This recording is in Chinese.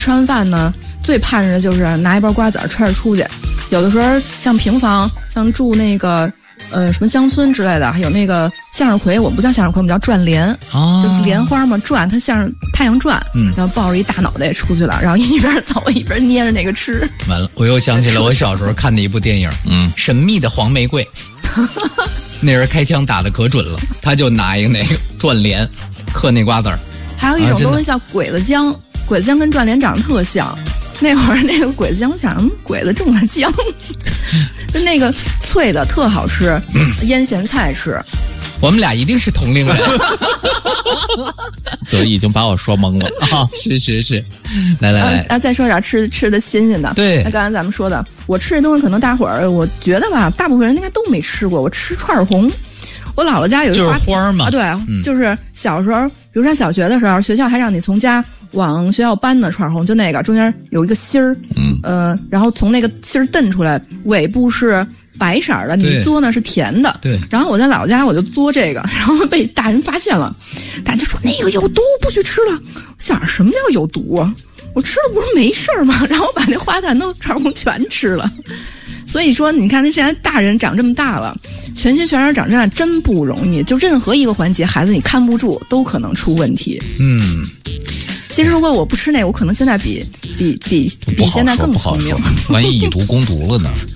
吃完饭呢，最盼着的就是拿一包瓜子揣着出去。有的时候像平房，像住那个什么乡村之类的，还有那个向日葵，我们不叫向日葵，我们叫转莲，就莲花嘛，转它像太阳转，然后抱着一大脑袋出去了，然后一边走一边捏着那个吃。 完了，我又想起了我小时候看的一部电影，神秘的黄玫瑰。那人开枪打得可准了，他就拿一个那个转莲嗑那瓜子儿。 还有一种东西叫鬼子姜，鬼子姜跟转莲长得特像。那会儿那个鬼子姜，我想鬼子种的姜，就那个脆的特好吃，腌咸菜吃。 我们俩一定是同龄人。 得已经把我说懵了啊！ 是，来， 再说点吃的新鲜的。 对， 那刚才咱们说的，我吃这东西可能大伙儿，我觉得吧，大部分人应该都没吃过。我吃串红，我姥姥家有一就是花嘛， 对，就是小时候，比如说小学的时候，学校还让你从家往学校搬呢，串红就那个中间有一个芯儿，然后从那个芯儿蹬出来，尾部是白色的，你嘬呢是甜的。 对。 然后我在姥姥家我就嘬这个，然后被大人发现了，大人就说那个有毒，不许吃了。我想什么叫有毒啊？我吃了不是没事吗？然后把那花坛都串红全吃了。所以说，你看，那现在大人长这么大了，全心全意长这样真不容易。就任何一个环节，孩子你看不住，都可能出问题。其实如果我不吃那个，我可能现在比现在更聪明。 万一以毒攻毒了呢？